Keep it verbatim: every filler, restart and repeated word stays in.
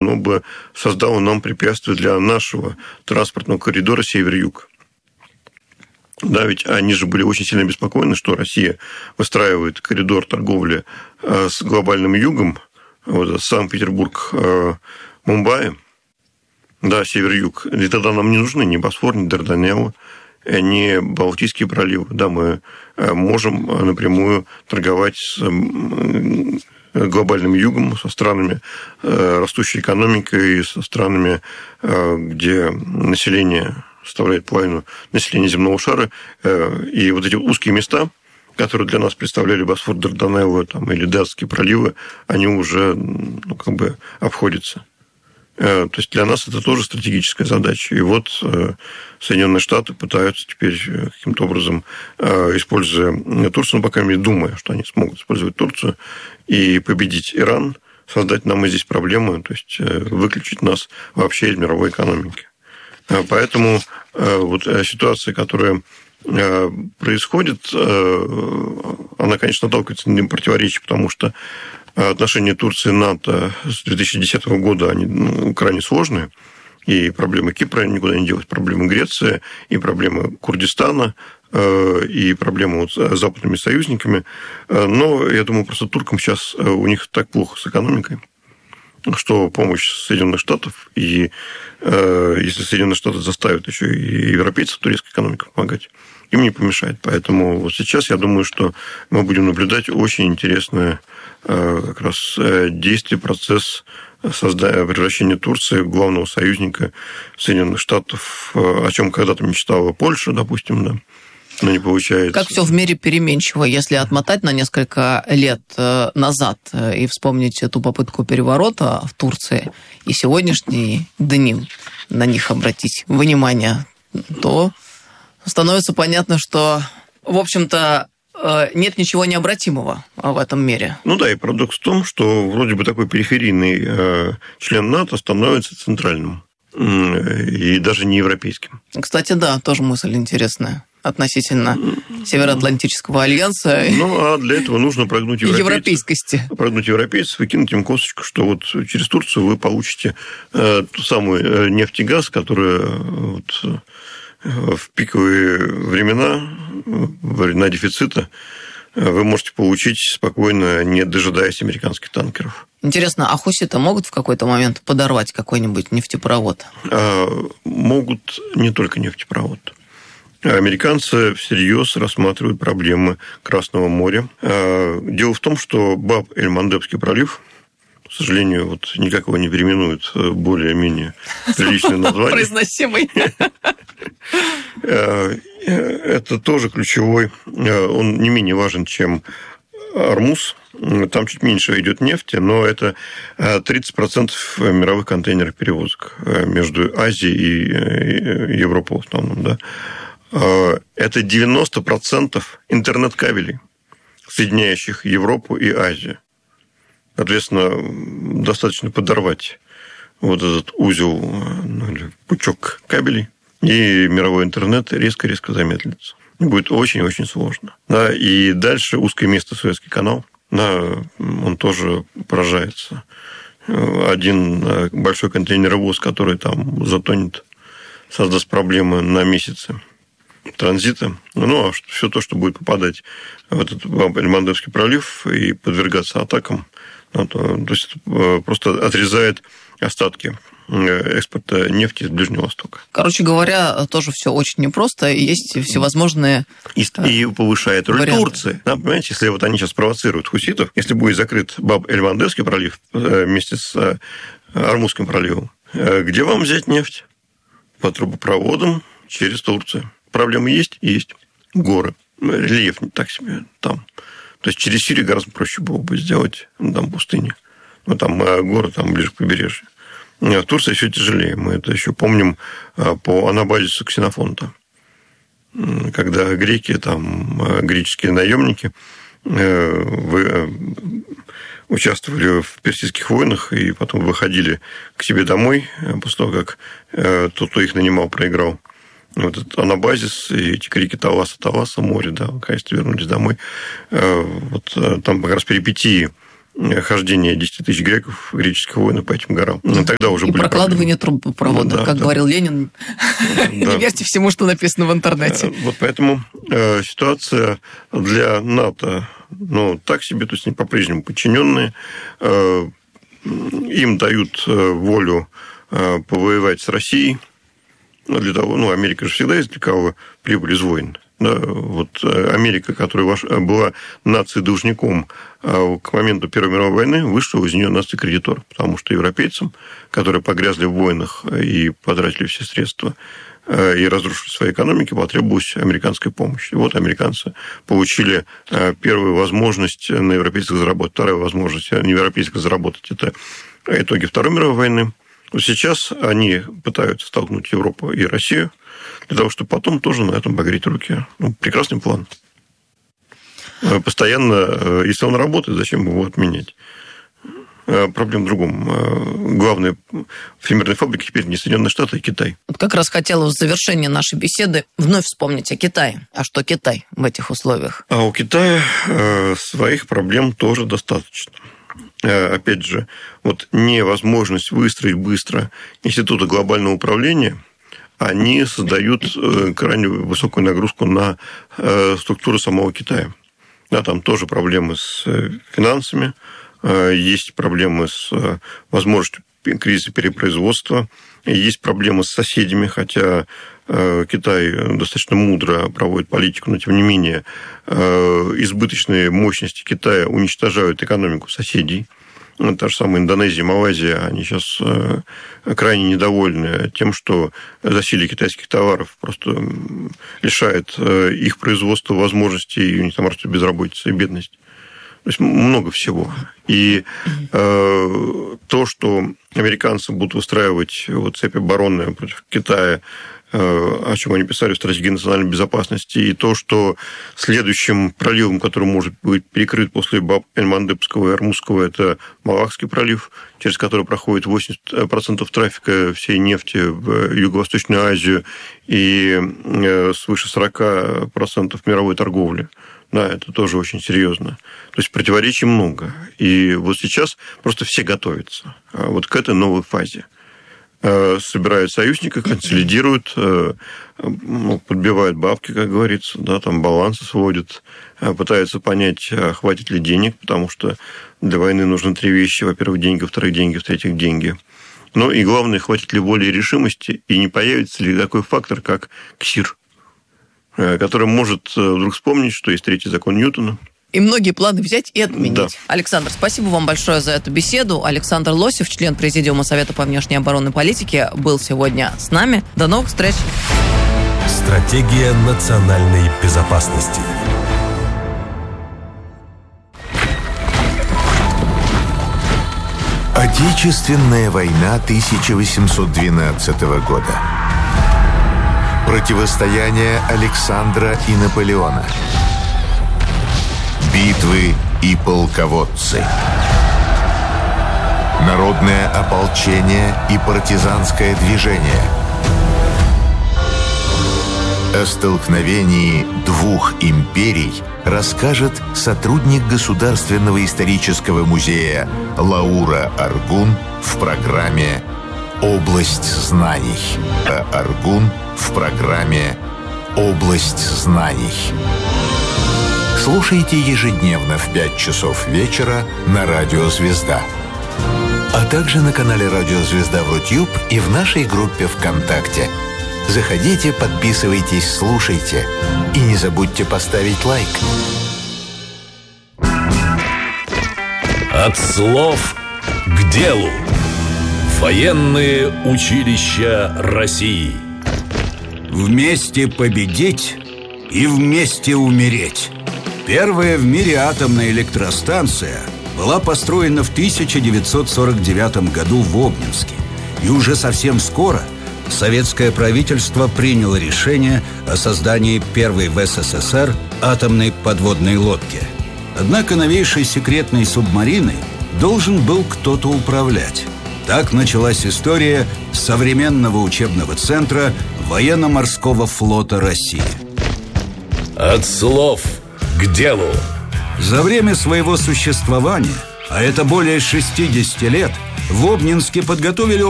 оно бы создало нам препятствие для нашего транспортного коридора север-юг. Да, ведь они же были очень сильно обеспокоены, что Россия выстраивает коридор торговли с глобальным югом, вот, Санкт-Петербург, Мумбаи, да, север-юг. И тогда нам не нужны ни Босфор, ни Дарданеллы, ни Балтийские проливы. Да, мы можем напрямую торговать с глобальным югом, со странами растущей экономикой, со странами, где население составляет половину населения земного шара. И вот эти узкие места, которые для нас представляли Босфор, Дарданеллы там, или Датские проливы, они уже, ну, как бы обходятся. То есть для нас это тоже стратегическая задача. И вот Соединенные Штаты пытаются теперь каким-то образом, используя Турцию, ну, по крайней мере, думая, что они смогут использовать Турцию и победить Иран, создать нам и здесь проблемы, то есть выключить нас вообще из мировой экономики. Поэтому вот ситуация, которая происходит, она, конечно, наталкивается на противоречия, потому что отношения Турции и НАТО с две тысячи десятого года, они, ну, крайне сложные. И проблемы Кипра никуда не делать, проблемы Греции, и проблемы Курдистана, и проблемы вот с западными союзниками. Но, я думаю, просто туркам сейчас у них так плохо с экономикой, что помощь Соединенных Штатов, и если Соединенные Штаты заставят еще и европейцев турецкой экономике помогать, им не помешает. Поэтому вот сейчас я думаю, что мы будем наблюдать очень интересное как раз действие, процесс создания, превращения Турции в главного союзника Соединенных Штатов, о чем когда-то мечтала Польша, допустим, да, но не получается. Как все в мире переменчиво, если отмотать на несколько лет назад и вспомнить эту попытку переворота в Турции и сегодняшние дни, на них обратить внимание, то становится понятно, что, в общем-то, нет ничего необратимого в этом мире. Ну да, и парадокс в том, что вроде бы такой периферийный член НАТО становится центральным и даже не европейским. Кстати, да, тоже мысль интересная относительно Североатлантического альянса. Ну, а для этого нужно прогнуть европейцев, европейскости. Прогнуть европейцев и кинуть им косточку, что вот через Турцию вы получите ту самую нефть и газ, которая вот в пиковые времена, времена дефицита, вы можете получить спокойно, не дожидаясь американских танкеров. Интересно, а хуситы могут в какой-то момент подорвать какой-нибудь нефтепровод? А, могут не только нефтепровод. Американцы всерьез рассматривают проблемы Красного моря. Дело в том, что Баб-эль-Мандебский пролив, к сожалению, вот никак его не переименуют более-менее приличное название. Произносимый. Это тоже ключевой, он не менее важен, чем Ормуз. Там чуть меньше идет нефти, но это тридцать процентов мировых контейнеров перевозок между Азией и Европой в основном, да. Это девяносто процентов интернет-кабелей, соединяющих Европу и Азию. Соответственно, достаточно подорвать вот этот узел, ну, или пучок кабелей, и мировой интернет резко-резко замедлится. Будет очень-очень сложно. Да, и дальше узкое место Суэцкий канал, да, он тоже поражается. Один большой контейнеровоз, который там затонет, создаст проблемы на месяцы транзита. Ну, а все то, что будет попадать в этот Баб-эль-Мандебский пролив и подвергаться атакам, ну, то, то есть просто отрезает остатки экспорта нефти из Ближнего Востока. Короче говоря, тоже все очень непросто, и есть всевозможные И, и повышает роль варианты. Турции. Да, понимаете, если вот они сейчас провоцируют хуситов, если будет закрыт Баб-эль-Мандебский пролив вместе с Ормузским проливом, где вам взять нефть? По трубопроводам через Турцию. Проблемы есть? Есть. Горы. Рельеф не так себе там. То есть через Сирию гораздо проще было бы сделать, там пустыня. Ну, там горы, там ближе к побережью. В Турции еще тяжелее. Мы это еще помним по анабазису Ксенофонта. Когда греки, там, греческие наемники участвовали в персидских войнах и потом выходили к себе домой после того, как тот, кто их нанимал, проиграл. Вот этот анабазис и эти крики «Таласа, Таласа, море», да, наконец-то вернулись домой. Вот там как раз перипетии хождение десять тысяч греков, греческих воинов по этим горам. Тогда уже и были прокладывание проблемы. трубопровода, да, как да. говорил Ленин. Да. Не верьте всему, что написано в интернете. Вот поэтому э, ситуация для НАТО, ну, так себе, то есть они по-прежнему подчиненные, э, им дают волю э, повоевать с Россией. Для того, ну, Америка же всегда извлекала прибыль из войн. Да, вот Америка, которая была нацией-должником к моменту Первой мировой войны, вышла из нее нацией-кредитор, потому что европейцам, которые погрязли в войнах и потратили все средства и разрушили свои экономики, потребовалась американская помощь. И вот американцы получили первую возможность на европейских заработать, вторая возможность на европейских заработать. Это итоги Второй мировой войны. Вот сейчас они пытаются столкнуть Европу и Россию для того, чтобы потом тоже на этом погреть руки. Ну, прекрасный план. Постоянно, если он работает, зачем его отменять? Проблема в другом. Главные всемирные фабрики теперь не Соединенные Штаты, а Китай. Вот как раз хотела в завершении нашей беседы вновь вспомнить о Китае. А что Китай в этих условиях? А у Китая своих проблем тоже достаточно. Опять же, вот невозможность выстроить быстро институты глобального управления, они создают крайне высокую нагрузку на структуру самого Китая. Да, там тоже проблемы с финансами, есть проблемы с возможностью кризиса перепроизводства, есть проблемы с соседями, хотя Китай достаточно мудро проводит политику, но, тем не менее, избыточные мощности Китая уничтожают экономику соседей. Та же самая Индонезия, Малайзия, они сейчас крайне недовольны тем, что засилие китайских товаров просто лишает их производства возможностей, и у них там растет безработица и бедность. То есть много всего. И э, то, что американцы будут выстраивать вот цепь обороны против Китая, э, о чем они писали в стратегии национальной безопасности, и то, что следующим проливом, который может быть перекрыт после Баб-эль-Мандебского и Ормузского, это Малакский пролив, через который проходит восемьдесят процентов трафика всей нефти в Юго-Восточную Азию и э, свыше сорок процентов мировой торговли. Да, это тоже очень серьезно. То есть противоречий много. И вот сейчас просто все готовятся вот к этой новой фазе. Собирают союзников, консолидируют, ну, подбивают бабки, как говорится, да, там балансы сводят, пытаются понять, хватит ли денег, потому что для войны нужны три вещи. Во-первых, деньги, во-вторых, деньги, в-третьих, деньги. Ну и главное, хватит ли воли и решимости, и не появится ли такой фактор, как КСИР, который может вдруг вспомнить, что есть третий закон Ньютона. И многие планы взять и отменить. Да. Александр, спасибо вам большое за эту беседу. Александр Лосев, член Президиума Совета по внешней оборонной политике, был сегодня с нами. До новых встреч. Стратегия национальной безопасности. Отечественная война тысяча восемьсот двенадцатого года. Противостояние Александра и Наполеона. Битвы и полководцы. Народное ополчение и партизанское движение. О столкновении двух империй расскажет сотрудник Государственного исторического музея Лаура Аргун в программе «Область знаний». А Аргун в программе «Область знаний». Слушайте ежедневно в пять часов вечера на Радио Звезда. А также на канале Радио Звезда в Рутюб и в нашей группе ВКонтакте. Заходите, подписывайтесь, слушайте. И не забудьте поставить лайк. От слов к делу. Военные училища России. Вместе победить и вместе умереть. Первая в мире атомная электростанция была построена в тысяча девятьсот сорок девятом году в Обнинске. И уже совсем скоро советское правительство приняло решение о создании первой в СССР атомной подводной лодки. Однако новейшей секретной субмариной должен был кто-то управлять. Так началась история современного учебного центра Военно-морского флота России. От слов к делу. За время своего существования а это более шестьдесят лет, в Обнинске подготовили